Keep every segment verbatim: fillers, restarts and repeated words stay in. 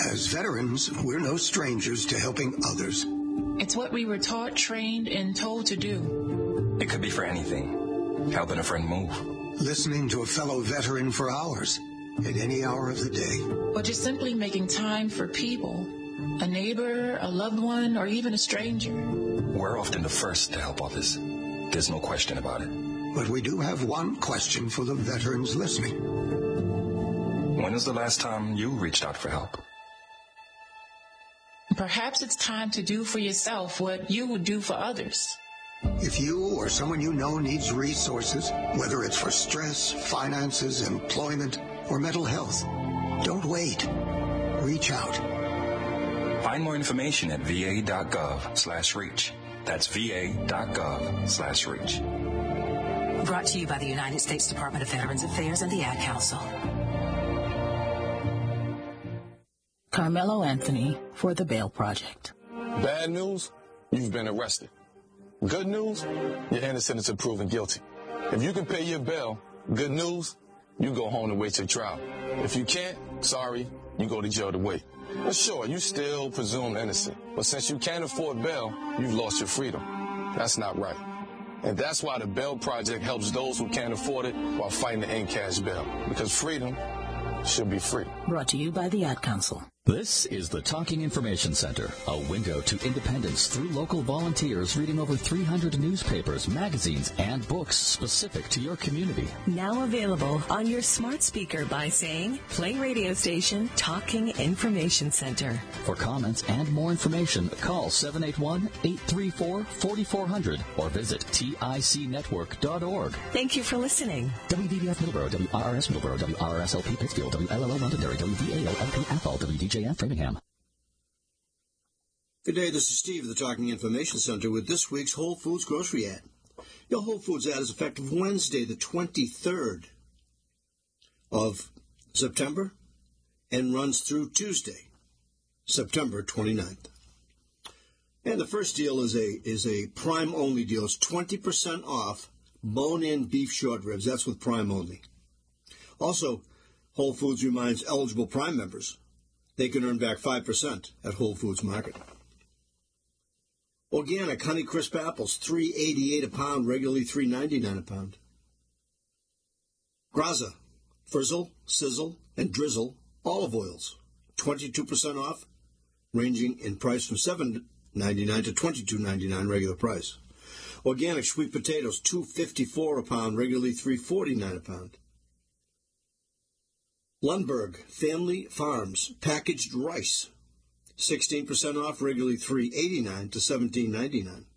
As veterans, we're no strangers to helping others. It's what we were taught, trained, and told to do. It could be for anything. Helping a friend move. Listening to a fellow veteran for hours, at any hour of the day. Or just simply making time for people. A neighbor, a loved one, or even a stranger. We're often the first to help others. There's no question about it. But we do have one question for the veterans listening. When was the last time you reached out for help? Perhaps it's time to do for yourself what you would do for others. If you or someone you know needs resources, whether it's for stress, finances, employment, or mental health, don't wait. Reach out. Find more information at va.gov slash reach. That's va.gov slash reach. Brought to you by the United States Department of Veterans Affairs and the Ad Council. Carmelo Anthony for the Bail Project. Bad news, you've been arrested. Good news, you're innocent until proven guilty. If you can pay your bail, good news, you go home and wait your trial. If you can't, sorry, you go to jail to wait. But sure, you still presumed innocent. But since you can't afford bail, you've lost your freedom. That's not right. And that's why the Bail Project helps those who can't afford it while fighting to end cash bail. Because freedom should be free. Brought to you by the Ad Council. This is the Talking Information Center, a window to independence through local volunteers reading over three hundred newspapers, magazines, and books specific to your community. Now available on your smart speaker by saying, play radio station Talking Information Center. For comments and more information, call seven eight one, eight three four, four four zero zero or visit tic network dot org. Thank you for listening. W V B F Middleborough, W R R S Middleborough, W R R S L P Pittsfield, W L L O Londonderry, W V A L L P Athol, W D J F Framingham. Good day, this is Steve of the Talking Information Center with this week's Whole Foods grocery ad. Your Whole Foods ad is effective Wednesday, the twenty-third of September, and runs through Tuesday, September twenty-ninth. And the first deal is a is a Prime only deal. It's twenty percent off bone-in beef short ribs. That's with Prime only. Also, Whole Foods reminds eligible Prime members they can earn back five percent at Whole Foods Market. Organic Honeycrisp apples, three dollars and eighty-eight cents a pound, regularly three dollars and ninety-nine cents a pound. Graza, Frizzle, Sizzle, and Drizzle olive oils, twenty-two percent off, ranging in price from seven dollars and ninety-nine cents to twenty-two dollars and ninety-nine cents regular price. Organic sweet potatoes, two dollars and fifty-four cents a pound, regularly three dollars and forty-nine cents a pound. Lundberg Family Farms packaged rice, sixteen percent off, regularly three dollars and eighty-nine cents to seventeen dollars and ninety-nine cents.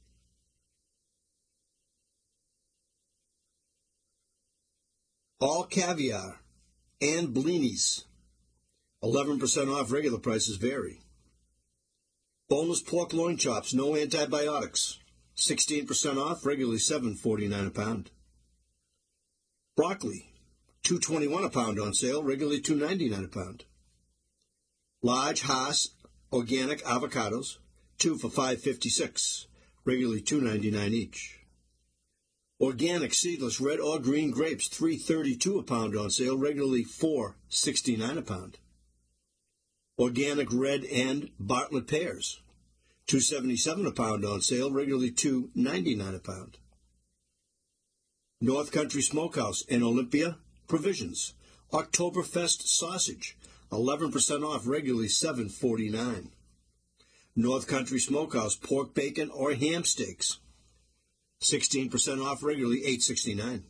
All caviar and blinis, eleven percent off, regular prices vary. Boneless pork loin chops, no antibiotics, sixteen percent off, regularly seven dollars and forty-nine cents a pound. Broccoli, two dollars and twenty-one cents a pound on sale, regularly two dollars and ninety-nine cents a pound. Large Hass organic avocados, two for five dollars and fifty-six cents, regularly two dollars and ninety-nine cents each. Organic seedless red or green grapes, three dollars and thirty-two cents a pound on sale, regularly four dollars and sixty-nine cents a pound. Organic red and Bartlett pears, two dollars and seventy-seven cents a pound on sale, regularly two dollars and ninety-nine cents a pound. North Country Smokehouse and Olympia Provisions Oktoberfest sausage, eleven percent off, regularly seven dollars and forty-nine cents. North Country Smokehouse pork bacon or ham steaks, sixteen percent off, regularly eight dollars and sixty-nine cents.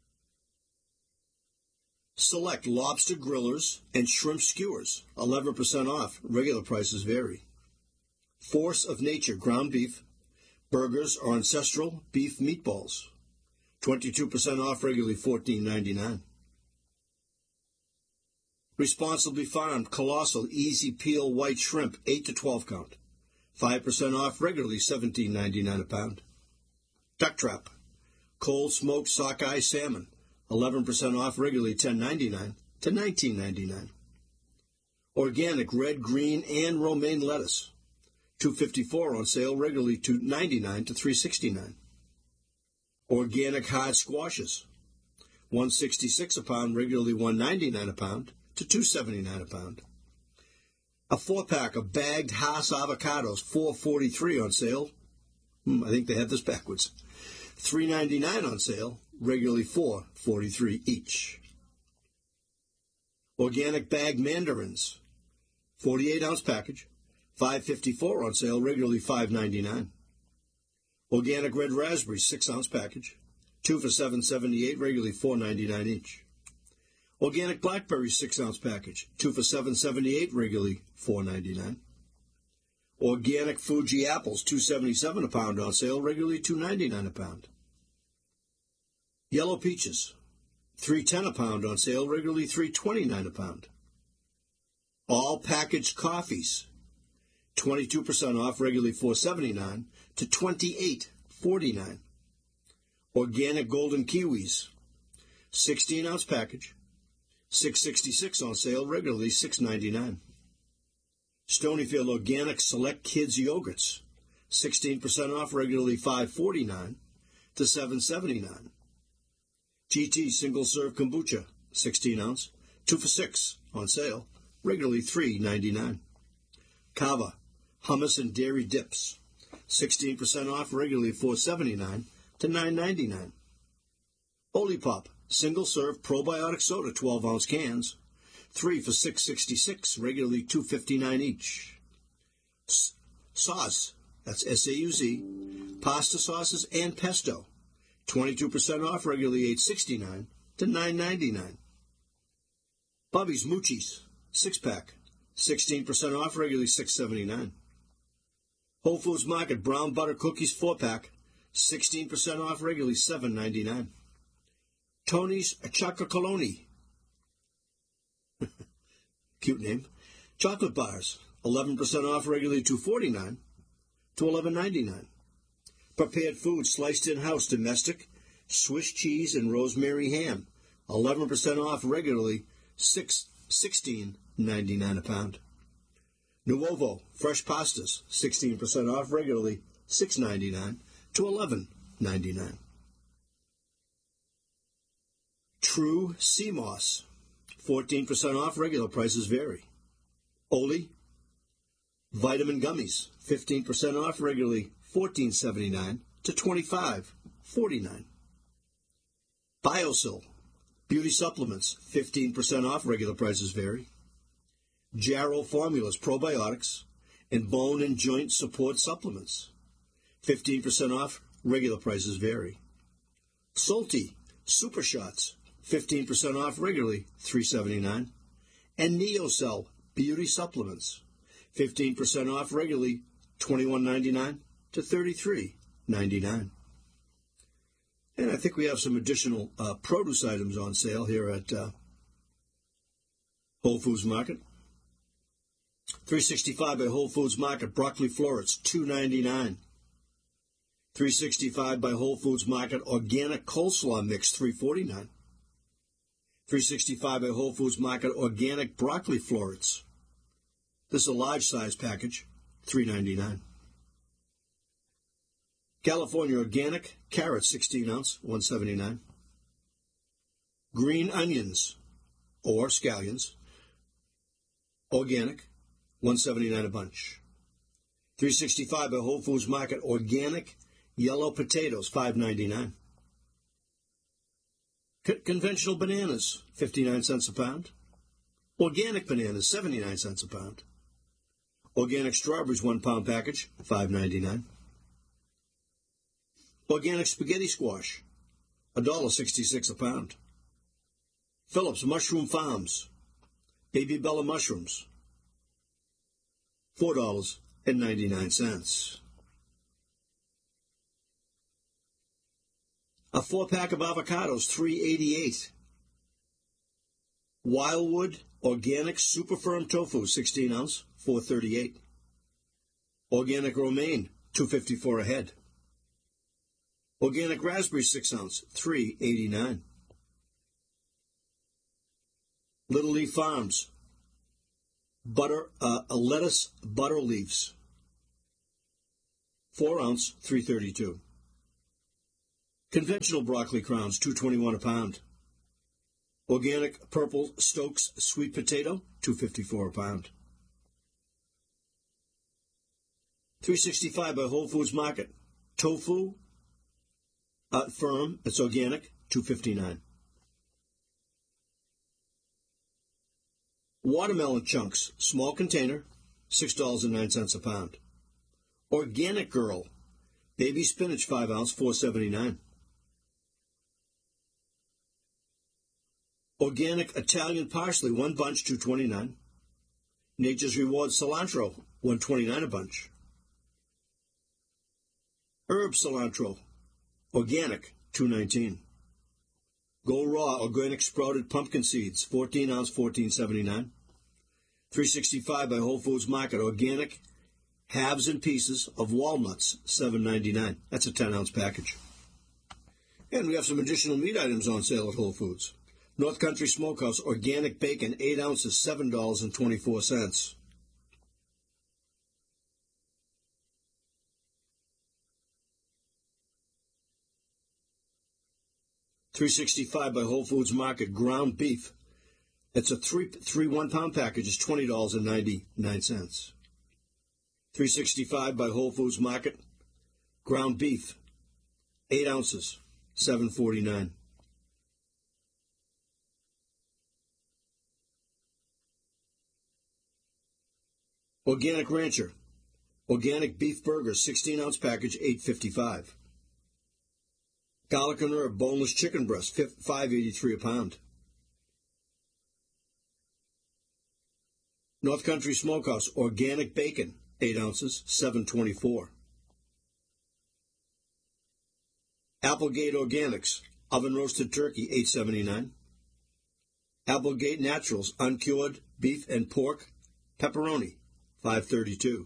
Select lobster grillers and shrimp skewers, eleven percent off, regular prices vary. Force of Nature ground beef, burgers or ancestral beef meatballs, twenty-two percent off, regularly fourteen dollars and ninety-nine cents. Responsibly Farmed Colossal Easy Peel White Shrimp, eight to twelve count, five percent off, regularly seventeen dollars and ninety-nine cents a pound. Duck Trap Cold Smoked Sockeye Salmon, eleven percent off, regularly ten dollars and ninety-nine cents to nineteen dollars and ninety-nine cents. Organic red, green, and romaine lettuce, two dollars and fifty-four cents on sale, regularly two dollars and ninety-nine cents to three dollars and sixty-nine cents. Organic hard squashes, one dollar and sixty-six cents a pound, regularly one dollar and ninety-nine cents a pound to two dollars and seventy-nine cents a pound. A four-pack of bagged Hass avocados, four forty-three on sale. Hmm, I think they had this backwards. three ninety-nine on sale, regularly four forty-three each. Organic bagged mandarins, forty-eight ounce package, five fifty-four on sale, regularly five ninety-nine. Organic red raspberries, six ounce package, two for seven seventy-eight, regularly four ninety-nine each. Organic blackberries, six ounce package, two for seven seventy-eight, regularly four ninety-nine. Organic Fuji apples, two seventy-seven a pound on sale, regularly two ninety-nine a pound. Yellow peaches, three ten a pound on sale, regularly three twenty-nine a pound. All packaged coffees, twenty-two percent off, regularly four seventy-nine to twenty-eight forty-nine. Organic golden kiwis, sixteen ounce package, six sixty-six on sale, regularly six ninety-nine. Stonyfield Organic Select Kids Yogurts, sixteen percent off, regularly five forty-nine to seven seventy-nine. G T Single Serve Kombucha, sixteen ounce, two for six on sale, regularly three ninety-nine. Kava Hummus and Dairy Dips, sixteen percent off, regularly four seventy-nine to nine ninety-nine. Olipop Single Serve Probiotic Soda, twelve ounce cans, three for six sixty-six, regularly two fifty-nine each. S- sauce, that's S A U Z, pasta sauces and pesto, twenty-two percent off, regularly eight sixty-nine to nine ninety-nine. Bubby's Moochies, six pack, sixteen percent off, regularly six seventy-nine. Whole Foods Market Brown Butter Cookies, four pack, sixteen percent off, regularly seven ninety-nine. Tony's Chocolonely, cute name. Chocolate bars, eleven percent off, regularly two forty-nine to eleven ninety-nine. Prepared foods, sliced in-house, domestic, Swiss cheese and rosemary ham, eleven percent off, regularly sixteen ninety-nine a pound. Nuovo fresh pastas, sixteen percent off, regularly six ninety-nine to eleven ninety-nine. True Sea Moss, fourteen percent off, regular prices vary. Oli Vitamin Gummies, fifteen percent off, regularly fourteen seventy-nine to twenty-five forty-nine. Biosil Beauty Supplements, fifteen percent off, regular prices vary. Jarrow Formulas Probiotics and Bone and Joint Support Supplements, fifteen percent off, regular prices vary. Salty Super Shots, fifteen percent off, regularly three seventy-nine. And Neocell Beauty Supplements, fifteen percent off, regularly twenty-one ninety-nine to thirty-three ninety-nine. And I think we have some additional uh, produce items on sale here at uh, Whole Foods Market. three sixty-five by Whole Foods Market broccoli florets, two ninety-nine. three sixty-five by Whole Foods Market organic coleslaw mix, three forty-nine. three sixty-five by Whole Foods Market organic broccoli florets. This is a large size package, three ninety-nine. California organic carrots, sixteen ounce, one seventy-nine. Green onions or scallions, organic, one seventy-nine a bunch. three sixty-five by Whole Foods Market organic yellow potatoes, five ninety-nine. C- conventional bananas, fifty-nine cents a pound. Organic bananas, seventy-nine cents a pound. Organic strawberries, one pound package, five ninety-nine. Organic spaghetti squash, one dollar sixty-six a pound. Phillips Mushroom Farms, Baby Bella mushrooms, four dollars ninety-nine. A four-pack of avocados, three eighty-eight. Wildwood Organic Super Firm Tofu, sixteen ounce, four thirty-eight. Organic romaine, two fifty-four a head. Organic raspberry, six ounce, three eighty-nine. Little Leaf Farms butter uh, lettuce butter leaves, four ounce, three thirty-two. Conventional broccoli crowns, two twenty-one a pound. Organic purple Stokes sweet potato, two fifty-four a pound. three sixty-five by Whole Foods Market. Tofu, uh, firm, it's organic, two fifty-nine. Watermelon chunks, small container, six dollars and nine cents a pound. Organic Girl, baby spinach, five ounce, four seventy-nine. Organic Italian parsley, one bunch, two twenty-nine. Nature's Reward cilantro, one twenty-nine a bunch. Herb cilantro, organic, two nineteen. Go Raw organic sprouted pumpkin seeds, fourteen ounce, fourteen seventy-nine. three sixty-five by Whole Foods Market, organic halves and pieces of walnuts, seven ninety-nine. That's a ten ounce package. And we have some additional meat items on sale at Whole Foods. North Country Smokehouse organic bacon, eight ounces, seven dollars and twenty-four cents. three sixty-five by Whole Foods Market ground beef. It's a three three one pound package. It's twenty dollars and ninety-nine cents. three sixty-five by Whole Foods Market ground beef, eight ounces, seven forty-nine. Organic Rancher organic beef burgers, sixteen ounce package, eight fifty-five. Garlic and herb boneless chicken breast, five eighty-three a pound. North Country Smokehouse organic bacon, eight ounces, seven twenty-four. Applegate Organics oven roasted turkey, eight seventy-nine. Applegate Naturals uncured beef and pork pepperoni, five thirty-two.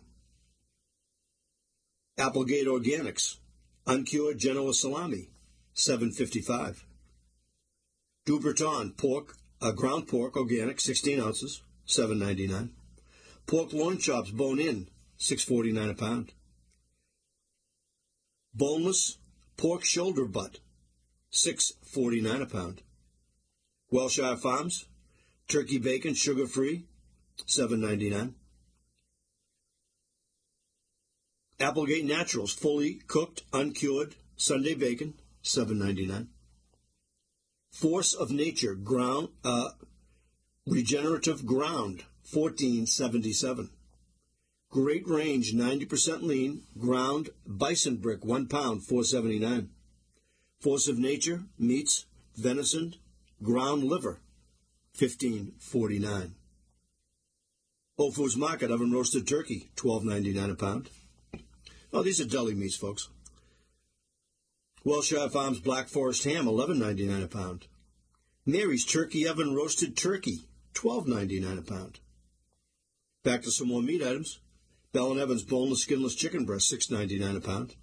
Applegate Organics uncured Genoa salami, seven fifty-five. Duberton pork, uh, ground pork organic, sixteen ounces, seven ninety-nine. Pork loin chops bone in, six forty-nine a pound. Boneless pork shoulder butt, six forty-nine a pound. Welshire Farms turkey bacon sugar free, seven ninety-nine. Applegate Naturals fully cooked uncured Sunday bacon, seven ninety-nine. Force of Nature ground uh, regenerative ground, fourteen seventy-seven. Great Range ninety percent lean ground bison brick, one pound, four seventy-nine. Force of Nature meats venison ground liver, fifteen forty-nine. Whole Foods Market oven roasted turkey, twelve ninety-nine a pound. Oh, these are deli meats, folks. Welshire Farms Black Forest ham, eleven ninety-nine a pound. Mary's turkey oven roasted turkey, twelve ninety-nine a pound. Back to some more meat items. Bell and Evans boneless skinless chicken breast, six ninety-nine a pound.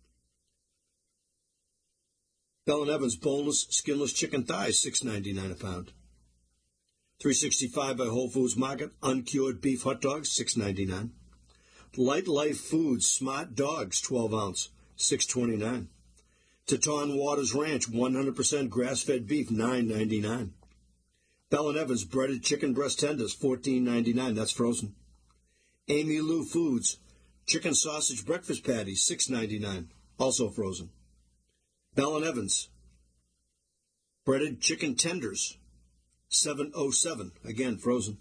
Bell and Evans boneless skinless chicken thighs, six ninety-nine a pound. three sixty-five by Whole Foods Market uncured beef hot dogs, six ninety-nine. Light Life Foods Smart Dogs, twelve ounce, six twenty-nine. Teton Waters Ranch one hundred percent grass-fed beef, nine ninety-nine. Bell and Evans breaded chicken breast tenders, fourteen ninety-nine. That's frozen. Amy Lou Foods chicken sausage breakfast patties, six ninety-nine. Also frozen. Bell and Evans breaded chicken tenders, seven oh seven. Again frozen.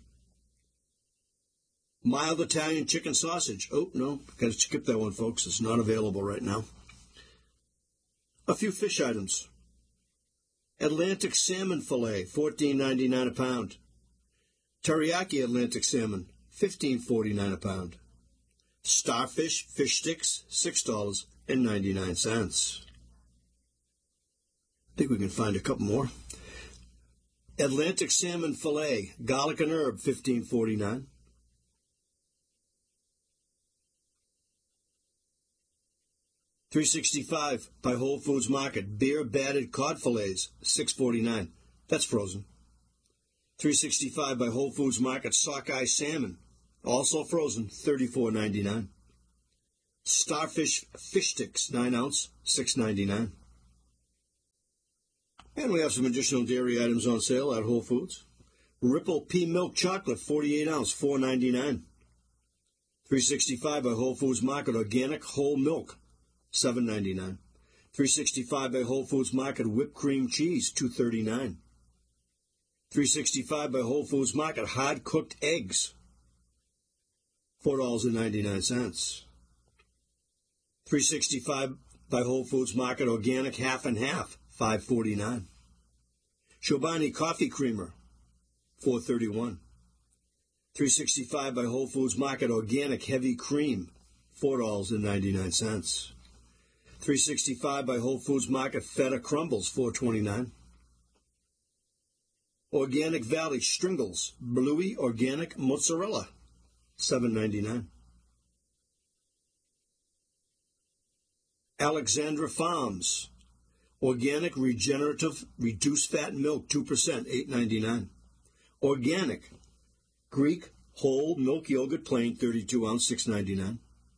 Mild Italian chicken sausage. Oh, no, got to skip that one, folks. It's not available right now. A few fish items. Atlantic salmon fillet, fourteen ninety-nine a pound. Teriyaki Atlantic salmon, fifteen forty-nine a pound. Starfish fish sticks, six dollars and ninety-nine cents. I think we can find a couple more. Atlantic salmon fillet, garlic and herb, fifteen forty-nine. three sixty-five by Whole Foods Market, beer batted cod fillets, six forty-nine. That's frozen. three sixty-five by Whole Foods Market, sockeye salmon, also frozen, thirty-four ninety-nine. Starfish fish sticks, nine ounce, six ninety-nine. And we have some additional dairy items on sale at Whole Foods. Ripple pea milk chocolate, forty-eight ounce, four ninety-nine. three sixty-five by Whole Foods Market Organic Whole Milk, seven ninety-nine. three sixty-five by Whole Foods Market Whipped Cream Cheese, two thirty-nine. three sixty-five by Whole Foods Market Hard Cooked Eggs, four dollars and ninety-nine cents. three sixty-five by Whole Foods Market Organic Half and Half, five forty-nine. Chobani Coffee Creamer, four thirty-one. three sixty-five by Whole Foods Market Organic Heavy Cream, four dollars and ninety-nine cents. three sixty-five by Whole Foods Market Feta Crumbles, four twenty-nine. Organic Valley Stringles Bluey Organic Mozzarella, seven ninety-nine. Alexandra Farms Organic Regenerative Reduced Fat Milk, two percent, eight ninety-nine. Organic Greek Whole Milk Yogurt Plain, thirty-two ounce, six ninety-nine.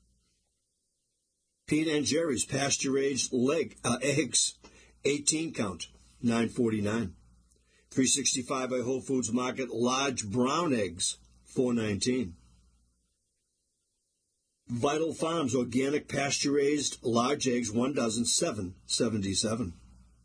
Pete and Jerry's Pasture-Aged leg, uh, Eggs, eighteen count, nine forty-nine. three sixty-five by Whole Foods Market Large Brown Eggs, four nineteen. Vital Farms Organic Pasture-Raised Large Eggs, one dozen, seven seventy-seven.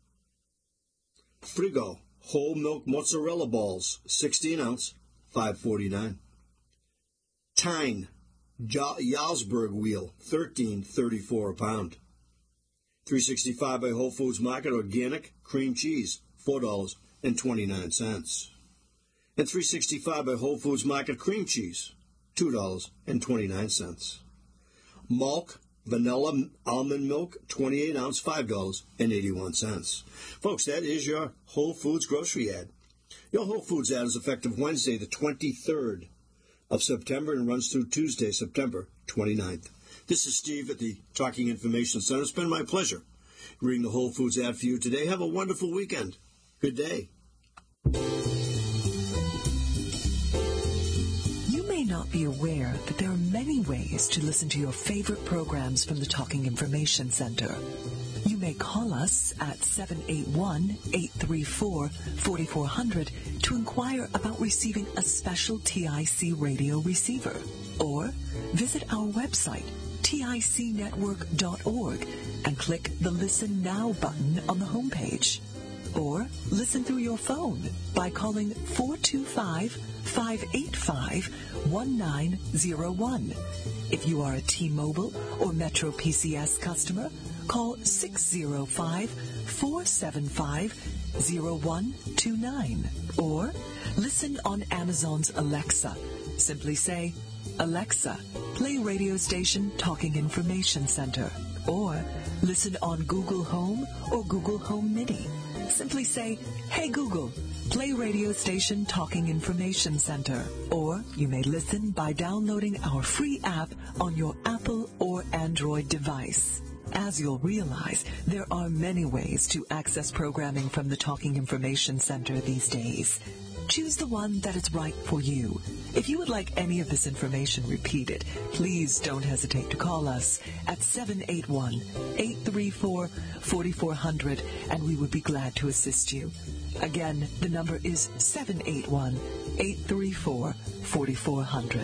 Frigo Whole Milk Mozzarella Balls, sixteen ounce, five forty-nine. Tyne Jarlsberg Wheel, thirteen thirty-four a pound. three sixty-five by Whole Foods Market Organic Cream Cheese, four dollars and twenty-nine cents. And three sixty-five by Whole Foods Market Cream Cheese, two dollars and twenty-nine cents. Malk Vanilla Almond Milk, twenty-eight ounce, five dollars and eighty-one cents. Folks, that is your Whole Foods grocery ad. Your Whole Foods ad is effective Wednesday, the twenty-third of September, and runs through Tuesday, September twenty-ninth. This is Steve at the Talking Information Center. It's been my pleasure reading the Whole Foods ad for you today. Have a wonderful weekend. Good day. You may not be aware that there are many ways to listen to your favorite programs from the Talking Information Center. You may call us at seven eight one, eight three four, four four zero zero to inquire about receiving a special T I C radio receiver. Or visit our website, T I C network dot org, and click the Listen Now button on the homepage. Or listen through your phone by calling four two five, five eight five, one nine zero one. If you are a T-Mobile or Metro P C S customer, call six zero five, four seven five, zero one two nine. Or listen on Amazon's Alexa. Simply say, Alexa, play radio station Talking Information Center. Or listen on Google Home or Google Home Mini. Simply say, Hey Google, play radio station Talking Information Center. Or you may listen by downloading our free app on your Apple or Android device. As you'll realize, there are many ways to access programming from the Talking Information Center these days. Choose the one that is right for you. If you would like any of this information repeated, please don't hesitate to call us at seven eight one, eight three four, four four zero zero, and we would be glad to assist you. Again, the number is seven eight one, eight three four, four four zero zero.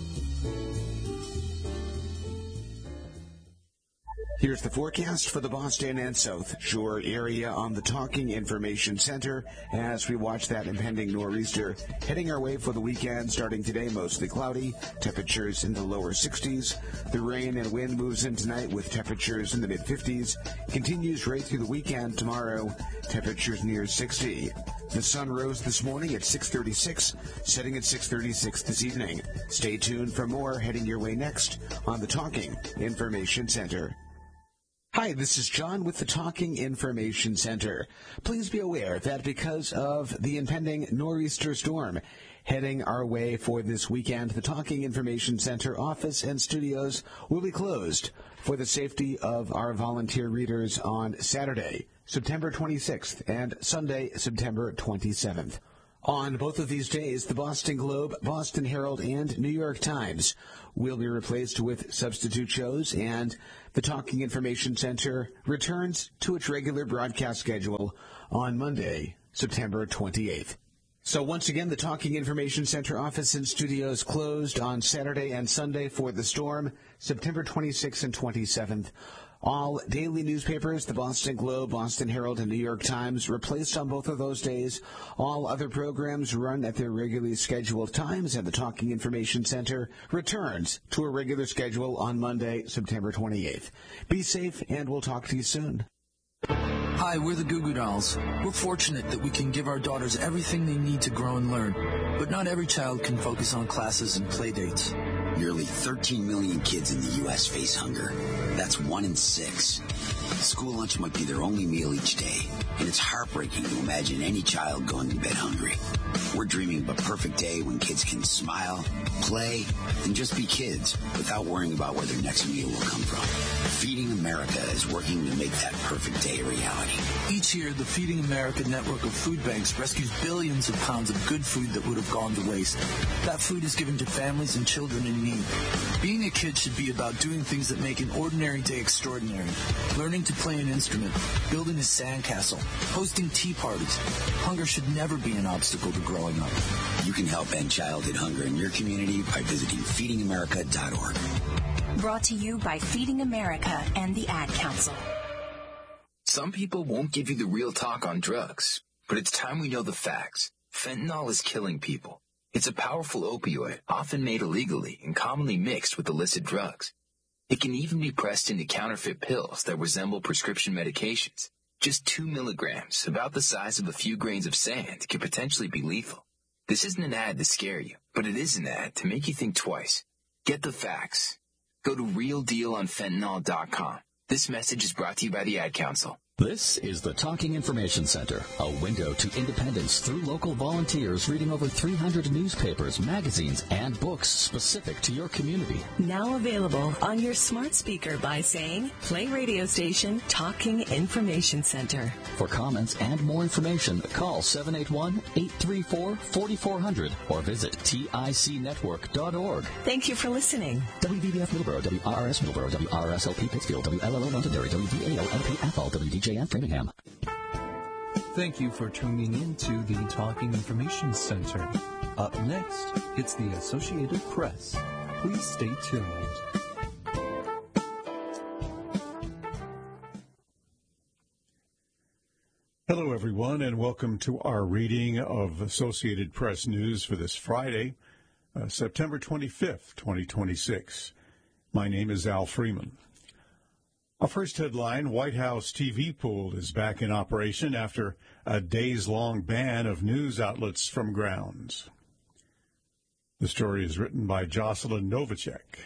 Here's the forecast for the Boston and South Shore area on the Talking Information Center as we watch that impending nor'easter heading our way for the weekend. Starting today, mostly cloudy, temperatures in the lower sixties. The rain and wind moves in tonight with temperatures in the mid-fifties. Continues right through the weekend tomorrow, temperatures near sixty. The sun rose this morning at six thirty-six, setting at six thirty-six this evening. Stay tuned for more heading your way next on the Talking Information Center. Hi, this is John with the Talking Information Center. Please be aware that because of the impending nor'easter storm heading our way for this weekend, the Talking Information Center office and studios will be closed for the safety of our volunteer readers on Saturday, September twenty-sixth, and Sunday, September twenty-seventh. On both of these days, the Boston Globe, Boston Herald, and New York Times will be replaced with substitute shows, and the Talking Information Center returns to its regular broadcast schedule on Monday, September twenty-eighth. So once again, the Talking Information Center office and studios closed on Saturday and Sunday for the storm, September twenty-sixth and twenty-seventh. All daily newspapers, the Boston Globe, Boston Herald, and New York Times, replaced on both of those days. All other programs run at their regularly scheduled times, and the Talking Information Center returns to a regular schedule on Monday, September twenty-eighth. Be safe, and we'll talk to you soon. Hi, we're the Goo Goo Dolls. We're fortunate that we can give our daughters everything they need to grow and learn, but not every child can focus on classes and play dates. Nearly thirteen million kids in the U S face hunger. That's one in six. School lunch might be their only meal each day, and it's heartbreaking to imagine any child going to bed hungry. We're dreaming of a perfect day when kids can smile, play, and just be kids without worrying about where their next meal will come from. Feeding America is working to make that perfect day a reality. Each year, the Feeding America network of food banks rescues billions of pounds of good food that would have gone to waste. That food is given to families and children in need. Being a kid should be about doing things that make an ordinary day extraordinary. Learning to play an instrument, building a sandcastle, hosting tea parties. Hunger should never be an obstacle to growing up. You can help end childhood hunger in your community by visiting feeding america dot org. Brought to you by Feeding America and the Ad Council. Some people won't give you the real talk on drugs, but it's time we know the facts. Fentanyl is killing people. It's a powerful opioid, often made illegally and commonly mixed with illicit drugs. It can even be pressed into counterfeit pills that resemble prescription medications. Just two milligrams, about the size of a few grains of sand, can potentially be lethal. This isn't an ad to scare you, but it is an ad to make you think twice. Get the facts. Go to real deal on fentanyl dot com. This message is brought to you by the Ad Council. This is the Talking Information Center, a window to independence through local volunteers reading over three hundred newspapers, magazines, and books specific to your community. Now available on your smart speaker by saying, play radio station Talking Information Center. For comments and more information, call seven eight one, eight three four, four four zero zero or visit tic network dot org. Thank you for listening. W V B F Middleborough, W R R S Middleborough, W R R S L P Pittsfield, W L L O Londonderry, W D A L L P Athol, W D J and Framingham. Thank you for tuning in to the Talking Information Center. Up next, it's the Associated Press. Please stay tuned. Hello, everyone, and welcome to our reading of Associated Press news for this Friday, uh, September twenty-fifth, twenty twenty-six. My name is Al Freeman. Our first headline, White House T V pool is back in operation after a days-long ban of news outlets from grounds. The story is written by Jocelyn Novacek.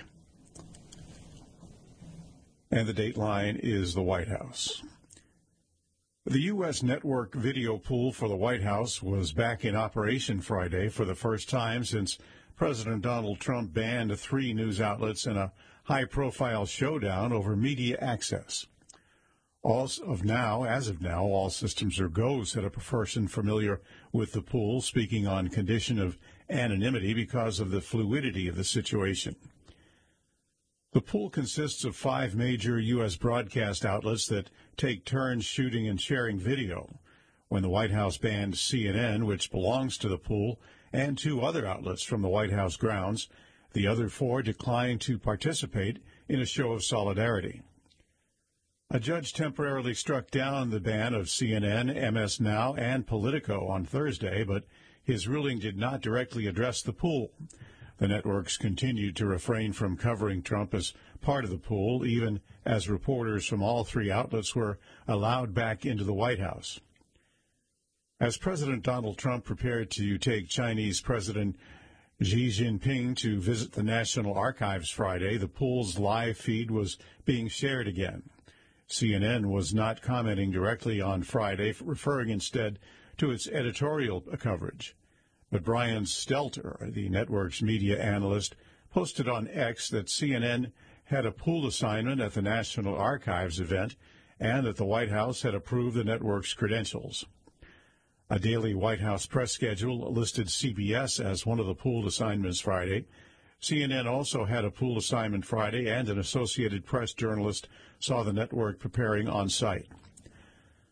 And the dateline is the White House. The U S network video pool for the White House was back in operation Friday for the first time since President Donald Trump banned three news outlets in a high-profile showdown over media access. All of now, as of now, all systems are go, said a person familiar with the pool, speaking on condition of anonymity because of the fluidity of the situation. The pool consists of five major U S broadcast outlets that take turns shooting and sharing video. When the White House banned C N N, which belongs to the pool, and two other outlets from the White House grounds, the other four declined to participate in a show of solidarity. A judge temporarily struck down the ban of C N N, M S Now, and Politico on Thursday, but his ruling did not directly address the pool. The networks continued to refrain from covering Trump as part of the pool, even as reporters from all three outlets were allowed back into the White House. As President Donald Trump prepared to take Chinese President Xi Jinping to visit the National Archives Friday, the pool's live feed was being shared again. C N N was not commenting directly on Friday, referring instead to its editorial coverage. But Brian Stelter, the network's media analyst, posted on X that C N N had a pool assignment at the National Archives event and that the White House had approved the network's credentials. A daily White House press schedule listed C B S as one of the pooled assignments Friday. C N N also had a pool assignment Friday, and an Associated Press journalist saw the network preparing on site.